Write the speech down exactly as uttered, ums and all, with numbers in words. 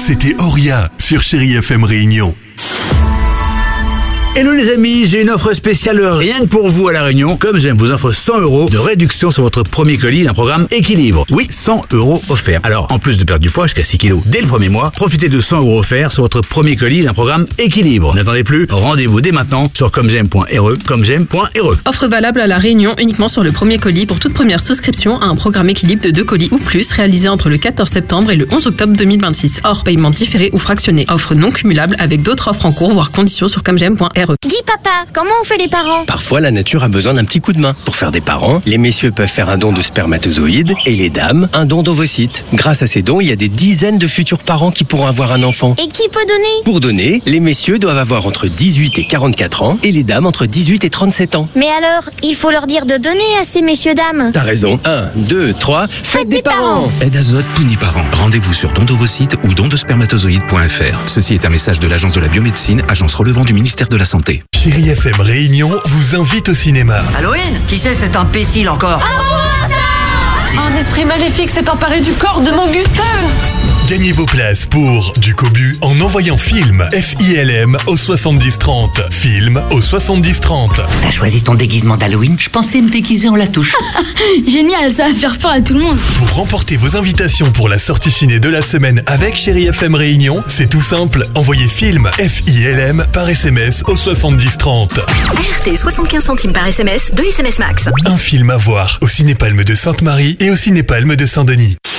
C'était Auria sur Chérie F M Réunion. Hello les amis, j'ai une offre spéciale rien que pour vous à La Réunion. Comme j'aime vous offre cent euros de réduction sur votre premier colis d'un programme Équilibre. Oui, cent euros offerts. Alors, en plus de perdre du poids jusqu'à six kilos dès le premier mois, profitez de cent euros offerts sur votre premier colis d'un programme Équilibre. N'attendez plus, rendez-vous dès maintenant sur comme j'aime point r e, comme j'aime point r e. Offre valable à La Réunion uniquement sur le premier colis pour toute première souscription à un programme Équilibre de deux colis ou plus réalisé entre le quatorze septembre et le onze octobre deux mille vingt-six. Hors paiement différé ou fractionné. Offre non cumulable avec d'autres offres en cours, voire conditions sur comme j'aime point r e. Dis papa, comment on fait les parents? Parfois, la nature a besoin d'un petit coup de main. Pour faire des parents, les messieurs peuvent faire un don de spermatozoïdes et les dames, un don d'ovocytes. Grâce à ces dons, il y a des dizaines de futurs parents qui pourront avoir un enfant. Et qui peut donner? Pour donner, les messieurs doivent avoir entre dix-huit et quarante-quatre ans et les dames entre dix-huit et trente-sept ans. Mais alors, il faut leur dire de donner à ces messieurs-dames. T'as raison. un, deux, trois, faites des, des parents. parents Aide Azote Pouniparents. Rendez-vous sur don d'ovocytes ou don de spermatozoïdes point f r. Ceci est un message de l'Agence de la biomédecine, agence relevant du ministère de la Santé. Chérie F M Réunion vous invite au cinéma. Halloween? Qui c'est cet imbécile encore? Un esprit maléfique s'est emparé du corps de mon Gustave. Gagnez vos places pour du Cobu en envoyant film F I L M au soixante-dix trente. Film au soixante-dix trente. T'as choisi ton déguisement d'Halloween? Je pensais me déguiser en Latouche. Génial, ça va faire peur à tout le monde. Pour remporter vos invitations pour la sortie ciné de la semaine avec Chérie F M Réunion, c'est tout simple. Envoyez film F I L M par S M S au soixante-dix trente. A R T, soixante-quinze centimes par S M S, deux S M S max. Un film à voir au Cinépalme de Sainte-Marie et au Cinépalme de Saint-Denis.